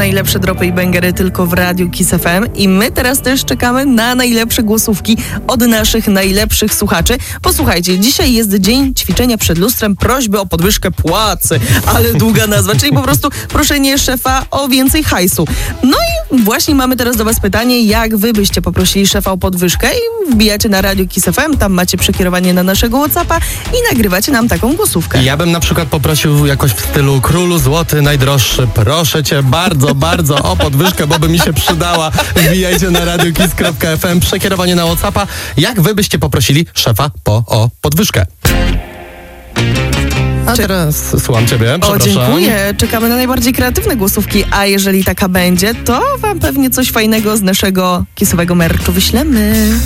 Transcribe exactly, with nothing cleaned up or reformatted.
najlepsze dropy i bangery tylko w Radiu Kiss F M i my teraz też czekamy na najlepsze głosówki od naszych najlepszych słuchaczy. Posłuchajcie, dzisiaj jest dzień ćwiczenia przed lustrem, prośby o podwyżkę płacy, ale długa nazwa, czyli po prostu proszenie szefa o więcej hajsu. No i właśnie mamy teraz do was pytanie, jak wy byście poprosili szefa o podwyżkę i wbijacie na Radio Kiss F M, tam macie przekierowanie na naszego WhatsAppa i nagrywacie nam taką głosówkę. Ja bym na przykład poprosił jakoś w stylu królu złoty najdroższy, proszę cię bardzo, bardzo o podwyżkę, bo by mi się przydała. Wbijajcie na radio kiss kropka f m, przekierowanie na WhatsAppa. Jak wy byście poprosili szefa po o podwyżkę? A teraz słucham ciebie, O, przepraszam. dziękuję. Czekamy na najbardziej kreatywne głosówki, a jeżeli taka będzie, to wam pewnie coś fajnego z naszego kissowego merchu wyślemy.